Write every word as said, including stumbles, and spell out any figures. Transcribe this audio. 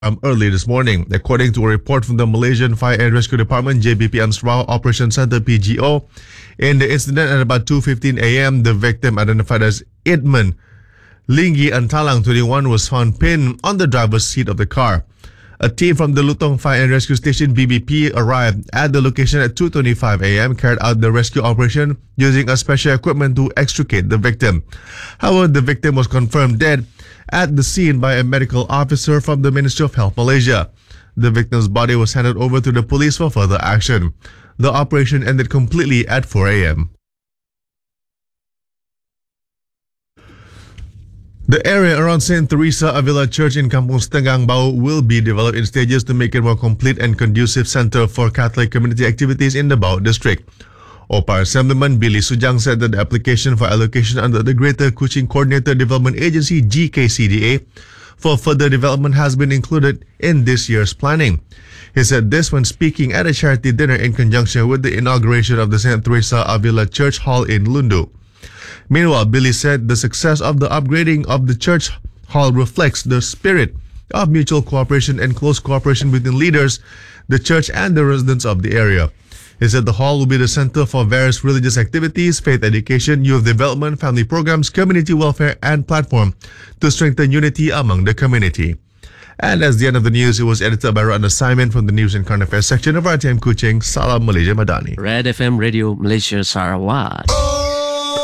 um, early this morning. According to a report from the Malaysian Fire and Rescue Department, J B P Ansarau Operation Center P G O, in the incident at about two fifteen a.m., the victim, identified as Edmund Linggi Antalang, twenty-one, was found pinned on the driver's seat of the car. A team from the Lutong Fire and Rescue Station B B P arrived at the location at two twenty-five a.m., carried out the rescue operation using a special equipment to extricate the victim. However, the victim was confirmed dead at the scene by a medical officer from the Ministry of Health Malaysia. The victim's body was handed over to the police for further action. The operation ended completely at four a.m. The area around Saint Teresa Avila Church in Kampung Setengang Bau will be developed in stages to make it more complete and conducive center for Catholic community activities in the Bau district. O P A R Assemblyman Billy Sujang said that the application for allocation under the Greater Kuching Coordinator Development Agency G K C D A for further development has been included in this year's planning. He said this when speaking at a charity dinner in conjunction with the inauguration of the Saint Teresa Avila Church Hall in Lundu. Meanwhile, Billy said the success of the upgrading of the church hall reflects the spirit of mutual cooperation and close cooperation between leaders, the church, and the residents of the area. He said the hall will be the center for various religious activities, faith education, youth development, family programs, community welfare, and platform to strengthen unity among the community. And as the end of the news, it was edited by Ratna Simon from the News and Current Affairs section of R T M Kuching. Salam Malaysia Madani. Red F M Radio Malaysia Sarawak.